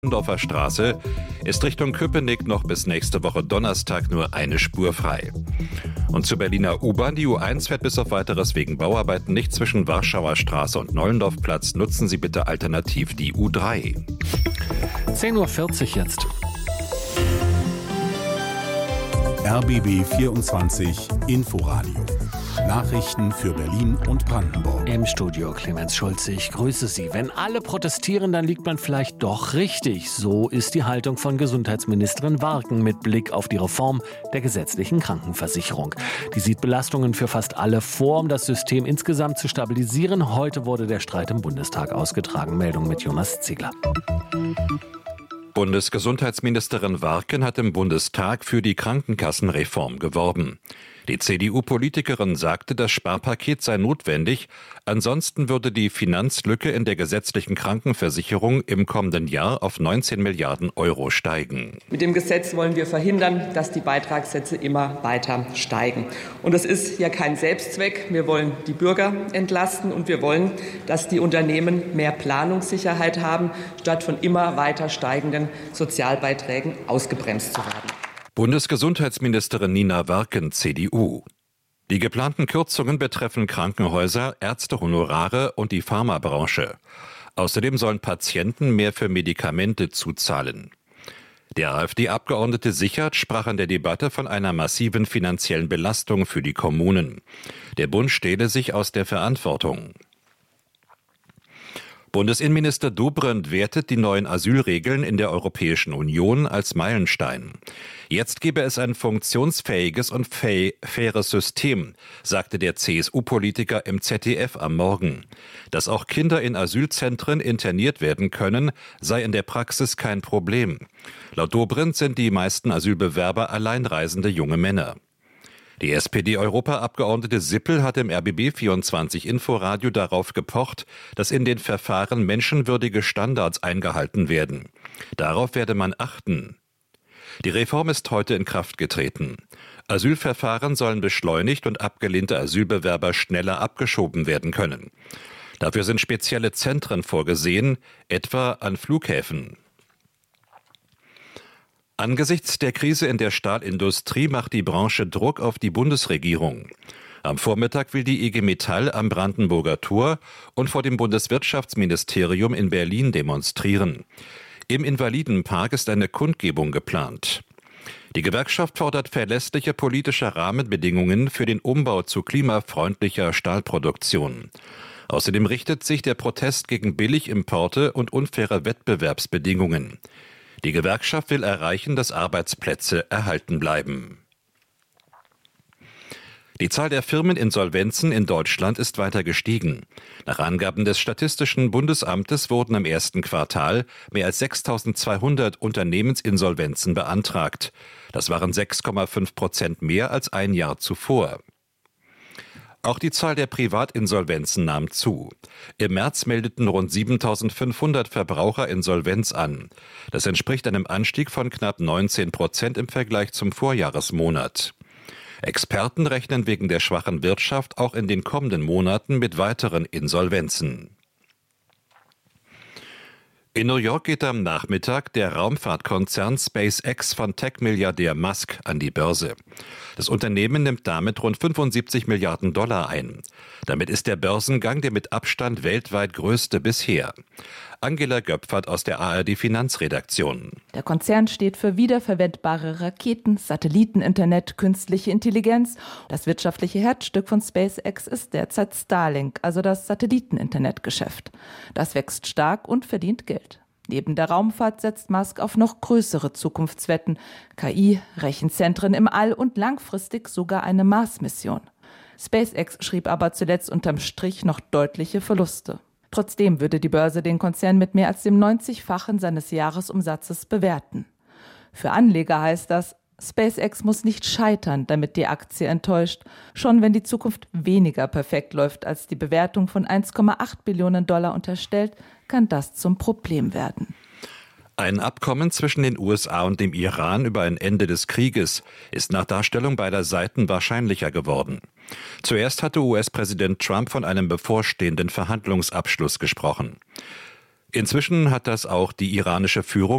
Dorfer Straße ist Richtung Köpenick noch bis nächste Woche Donnerstag nur eine Spur frei. Und zur Berliner U-Bahn, die U1 fährt bis auf weiteres wegen Bauarbeiten nicht zwischen Warschauer Straße und Nollendorfplatz. Nutzen Sie bitte alternativ die U3. 10:40 Uhr jetzt. RBB 24 Inforadio. Nachrichten für Berlin und Brandenburg. Im Studio Clemens Schulze, ich grüße Sie. Wenn alle protestieren, dann liegt man vielleicht doch richtig. So ist die Haltung von Gesundheitsministerin Warken mit Blick auf die Reform der gesetzlichen Krankenversicherung. Die sieht Belastungen für fast alle vor, um das System insgesamt zu stabilisieren. Heute wurde der Streit im Bundestag ausgetragen. Meldung mit Jonas Ziegler. Bundesgesundheitsministerin Warken hat im Bundestag für die Krankenkassenreform geworben. Die CDU-Politikerin sagte, das Sparpaket sei notwendig, ansonsten würde die Finanzlücke in der gesetzlichen Krankenversicherung im kommenden Jahr auf 19 Milliarden Euro steigen. Mit dem Gesetz wollen wir verhindern, dass die Beitragssätze immer weiter steigen. Und das ist ja kein Selbstzweck. Wir wollen die Bürger entlasten und wir wollen, dass die Unternehmen mehr Planungssicherheit haben, statt von immer weiter steigenden Sozialbeiträgen ausgebremst zu werden. Bundesgesundheitsministerin Nina Warken, CDU. Die geplanten Kürzungen betreffen Krankenhäuser, Ärztehonorare und die Pharmabranche. Außerdem sollen Patienten mehr für Medikamente zuzahlen. Der AfD-Abgeordnete Sichert sprach an der Debatte von einer massiven finanziellen Belastung für die Kommunen. Der Bund stehle sich aus der Verantwortung. Bundesinnenminister Dobrindt wertet die neuen Asylregeln in der Europäischen Union als Meilenstein. Jetzt gebe es ein funktionsfähiges und faires System, sagte der CSU-Politiker im ZDF am Morgen. Dass auch Kinder in Asylzentren interniert werden können, sei in der Praxis kein Problem. Laut Dobrindt sind die meisten Asylbewerber alleinreisende junge Männer. Die SPD-Europaabgeordnete Sippel hat im RBB 24 Inforadio darauf gepocht, dass in den Verfahren menschenwürdige Standards eingehalten werden. Darauf werde man achten. Die Reform ist heute in Kraft getreten. Asylverfahren sollen beschleunigt und abgelehnte Asylbewerber schneller abgeschoben werden können. Dafür sind spezielle Zentren vorgesehen, etwa an Flughäfen. Angesichts der Krise in der Stahlindustrie macht die Branche Druck auf die Bundesregierung. Am Vormittag will die IG Metall am Brandenburger Tor und vor dem Bundeswirtschaftsministerium in Berlin demonstrieren. Im Invalidenpark ist eine Kundgebung geplant. Die Gewerkschaft fordert verlässliche politische Rahmenbedingungen für den Umbau zu klimafreundlicher Stahlproduktion. Außerdem richtet sich der Protest gegen Billigimporte und unfaire Wettbewerbsbedingungen. Die Gewerkschaft will erreichen, dass Arbeitsplätze erhalten bleiben. Die Zahl der Firmeninsolvenzen in Deutschland ist weiter gestiegen. Nach Angaben des Statistischen Bundesamtes wurden im ersten Quartal mehr als 6.200 Unternehmensinsolvenzen beantragt. Das waren 6,5% mehr als ein Jahr zuvor. Auch die Zahl der Privatinsolvenzen nahm zu. Im März meldeten rund 7.500 Verbraucher Insolvenz an. Das entspricht einem Anstieg von knapp 19% im Vergleich zum Vorjahresmonat. Experten rechnen wegen der schwachen Wirtschaft auch in den kommenden Monaten mit weiteren Insolvenzen. In New York geht am Nachmittag der Raumfahrtkonzern SpaceX von Tech-Milliardär Musk an die Börse. Das Unternehmen nimmt damit rund 75 Milliarden Dollar ein. Damit ist der Börsengang der mit Abstand weltweit größte bisher. Angela Göpfert aus der ARD-Finanzredaktion. Der Konzern steht für wiederverwendbare Raketen, Satelliteninternet, künstliche Intelligenz. Das wirtschaftliche Herzstück von SpaceX ist derzeit Starlink, also das Satelliteninternetgeschäft. Das wächst stark und verdient Geld. Neben der Raumfahrt setzt Musk auf noch größere Zukunftswetten, KI, Rechenzentren im All und langfristig sogar eine Mars-Mission. SpaceX schrieb aber zuletzt unterm Strich noch deutliche Verluste. Trotzdem würde die Börse den Konzern mit mehr als dem 90-fachen seines Jahresumsatzes bewerten. Für Anleger heißt das, SpaceX muss nicht scheitern, damit die Aktie enttäuscht. Schon wenn die Zukunft weniger perfekt läuft, als die Bewertung von 1,8 Billionen Dollar unterstellt, kann das zum Problem werden. Ein Abkommen zwischen den USA und dem Iran über ein Ende des Krieges ist nach Darstellung beider Seiten wahrscheinlicher geworden. Zuerst hatte US-Präsident Trump von einem bevorstehenden Verhandlungsabschluss gesprochen. Inzwischen hat das auch die iranische Führung